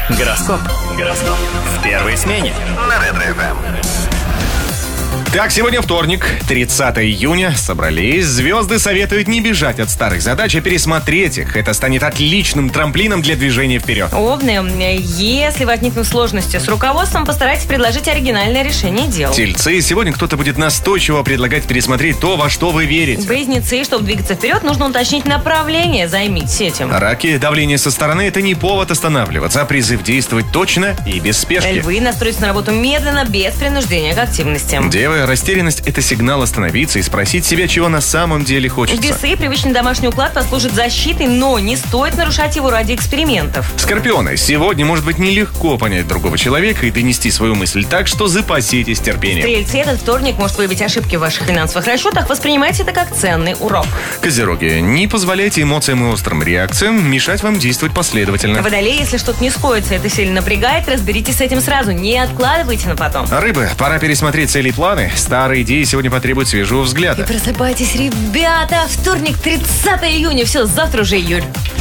Гороскоп. В первой смене на Ретро-ФМ. Так, сегодня вторник, 30 июня. Собрались. Звезды советуют не бежать от старых задач, а пересмотреть их. Это станет отличным трамплином для движения вперед. Овны, если возникнут сложности с руководством, постарайтесь предложить оригинальное решение дел. Тельцы, сегодня кто-то будет настойчиво предлагать пересмотреть то, во что вы верите. Близнецы, чтобы двигаться вперед, нужно уточнить направление, займитесь этим. Раки, давление со стороны – это не повод останавливаться, а призыв действовать точно и без спешки. Львы, настройтесь на работу медленно, без принуждения к активности. Девы, растерянность – это сигнал остановиться и спросить себя, чего на самом деле хочется. Весы, привычный домашний уклад послужит защитой, но не стоит нарушать его ради экспериментов. Скорпионы, сегодня может быть нелегко понять другого человека и донести свою мысль, так что запаситесь терпением. Стрельцы, этот вторник может выявить ошибки в ваших финансовых расчетах, воспринимайте это как ценный урок. Козероги, не позволяйте эмоциям и острым реакциям мешать вам действовать последовательно. Водолеи, если что-то не сходится, это сильно напрягает, разберитесь с этим сразу, не откладывайте на потом. Рыбы, пора пересмотреть цели и планы. Старые идеи сегодня потребуют свежего взгляда. И просыпайтесь, ребята, вторник, 30 июня, все, завтра уже июль.